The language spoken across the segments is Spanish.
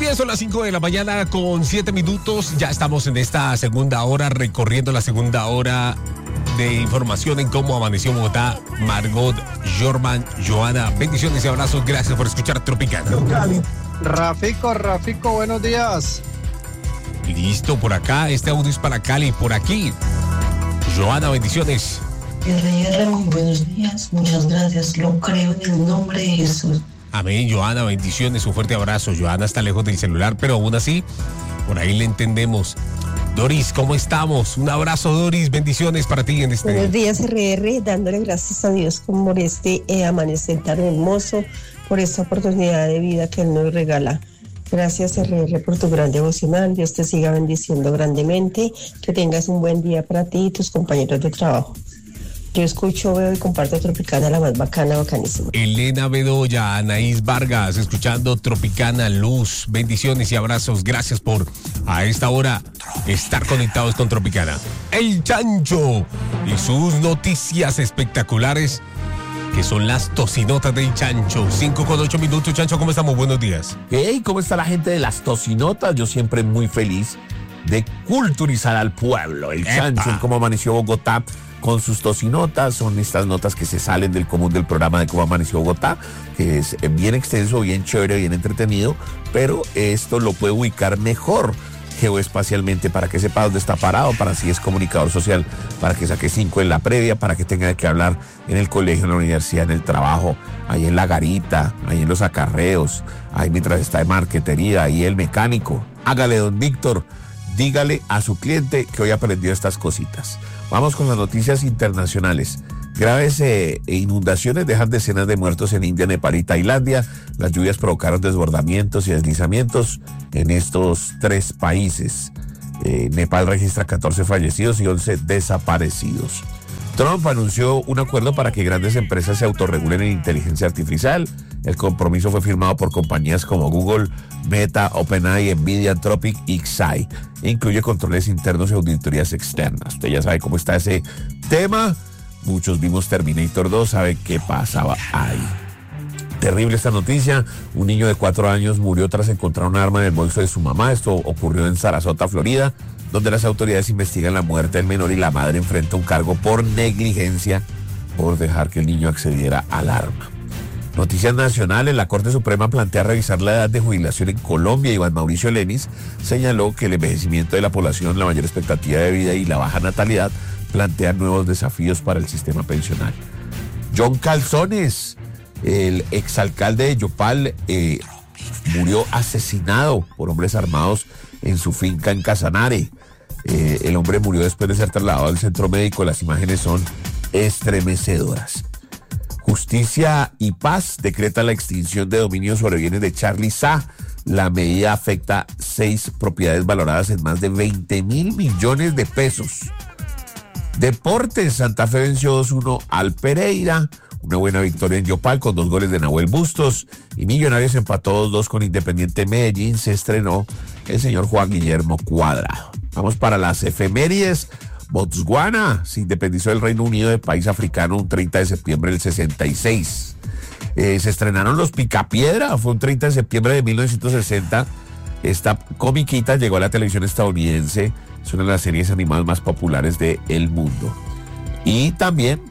días, son las 5 de la mañana con 7 minutos. Ya estamos en esta segunda hora, recorriendo la segunda hora de información en cómo amaneció Bogotá. Margot, Jorman, Joana, bendiciones y abrazos. Gracias por escuchar Tropicana. Rafico, buenos días. Listo, por acá. Este audio es para Cali, por aquí. Joana, bendiciones. Muy buenos días, muchas gracias. Lo creo en el nombre de Jesús. Amén, Joana, bendiciones, un fuerte abrazo. Joana está lejos del celular, pero aún así, por ahí le entendemos. Doris, ¿cómo estamos? Un abrazo, Doris, bendiciones para ti en este Buenos días, RR, dándole gracias a Dios por este amanecer tan hermoso, por esta oportunidad de vida que Él nos regala. Gracias, RR, por tu gran devocional. Dios te siga bendiciendo grandemente. Que tengas un buen día para ti y tus compañeros de trabajo. Yo escucho, veo y comparto Tropicana, la más bacana, bacanísima. Elena Bedoya, Anaís Vargas, escuchando Tropicana, Luz, bendiciones y abrazos. Gracias por a esta hora estar conectados con Tropicana. El Chancho y sus noticias espectaculares, que son las tocinotas del Chancho. 5:08. Chancho, ¿cómo estamos? Buenos días. Hey, ¿cómo está la gente de las tocinotas? Yo siempre muy feliz de culturizar al pueblo. El Chancho, cómo amaneció Bogotá con sus tocinotas. Son estas notas que se salen del común del programa de cómo amaneció Bogotá, que es bien extenso, bien chévere, bien entretenido, pero esto lo puede ubicar mejor geoespacialmente para que sepa dónde está parado, para si es comunicador social, para que saque 5 en la previa, para que tenga que hablar en el colegio, en la universidad, en el trabajo, ahí en la garita, ahí en los acarreos, ahí mientras está de marquetería, ahí el mecánico. Hágale, don Víctor, dígale a su cliente que hoy aprendió estas cositas. Vamos con las noticias internacionales. Graves inundaciones dejan decenas de muertos en India, Nepal y Tailandia. Las lluvias provocaron desbordamientos y deslizamientos en estos 3 países. Nepal registra 14 fallecidos y 11 desaparecidos. Trump anunció un acuerdo para que grandes empresas se autorregulen en inteligencia artificial. El compromiso fue firmado por compañías como Google, Meta, OpenAI, Nvidia, Anthropic y Xai. Incluye controles internos y auditorías externas. Usted ya sabe cómo está ese tema. Muchos vimos Terminator 2, sabe qué pasaba ahí. Terrible esta noticia. Un niño de 4 años murió tras encontrar un arma en el bolso de su mamá. Esto ocurrió en Sarasota, Florida, donde las autoridades investigan la muerte del menor y la madre enfrenta un cargo por negligencia por dejar que el niño accediera al arma. Noticias nacionales. La Corte Suprema plantea revisar la edad de jubilación en Colombia. Iván Mauricio Lenis señaló que el envejecimiento de la población, la mayor expectativa de vida y la baja natalidad plantean nuevos desafíos para el sistema pensional. John Calzones, el exalcalde de Yopal, murió asesinado por hombres armados en su finca en Casanare. El hombre murió después de ser trasladado al centro médico. Las imágenes son estremecedoras. Justicia y Paz decreta la extinción de dominio sobre bienes de Charlie Sa. La medida afecta 6 propiedades valoradas en más de 20.000 millones de pesos. Deportes. Santa Fe venció 2-1 al Pereira. Una buena victoria en Yopal con 2 goles de Nahuel Bustos. Y Millonarios empató 2-2 con Independiente Medellín. Se estrenó el señor Juan Guillermo Cuadrado. Vamos para las efemérides. Botswana se independizó del Reino Unido, del país africano, un 30 de septiembre del 66. Se estrenaron Los Picapiedra, fue un 30 de septiembre de 1960. Esta comiquita llegó a la televisión estadounidense. Es una de las series animadas más populares del mundo. Y también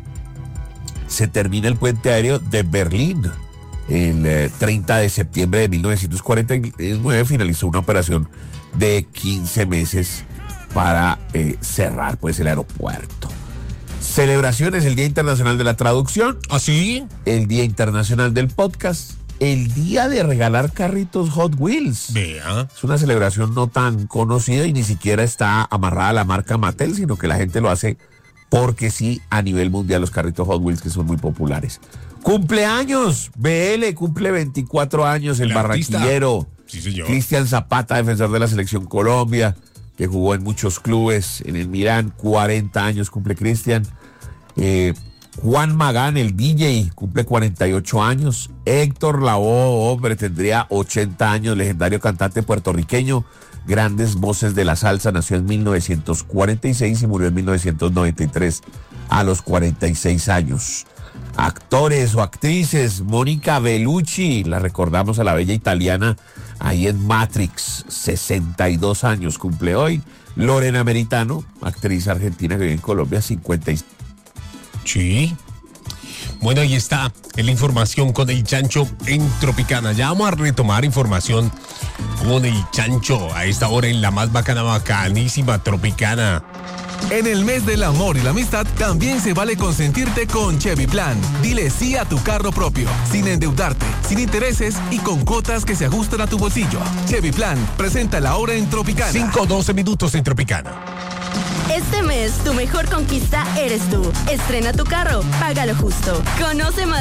se termina el puente aéreo de Berlín. El 30 de septiembre de 1949 finalizó una operación de 15 meses para cerrar pues el aeropuerto. Celebraciones: el Día Internacional de la Traducción. ¿Ah, sí? El Día Internacional del Podcast. El Día de regalar carritos Hot Wheels. Vea. Es una celebración no tan conocida y ni siquiera está amarrada a la marca Mattel, sino que la gente lo hace porque sí a nivel mundial, los carritos Hot Wheels, que son muy populares. Cumpleaños. BL cumple 24 años, el barranquillero. Sí, señor. Cristian Zapata, defensor de la Selección Colombia, que jugó en muchos clubes, en el Milán, 40 años cumple Cristian. Juan Magán, el DJ, cumple 48 años. Héctor Lavoe, hombre, tendría 80 años, legendario cantante puertorriqueño, grandes voces de la salsa, nació en 1946 y murió en 1993 a los 46 años. Actores o actrices: Mónica Bellucci, la recordamos, a la bella italiana ahí en Matrix, 62 años cumple hoy. Lorena Meritano, actriz argentina que vive en Colombia, 56. Sí. Bueno, ahí está la información con el Chancho en Tropicana. Ya vamos a retomar información con el Chancho a esta hora en la más bacanísima Tropicana. En el mes del amor y la amistad también se vale consentirte con Chevy Plan. Dile sí a tu carro propio, sin endeudarte, sin intereses y con cuotas que se ajustan a tu bolsillo. Chevy Plan, presenta la hora en Tropicana. 5:12 minutos en Tropicana. Este mes, tu mejor conquista eres tú. Estrena tu carro, págalo justo. Conoce más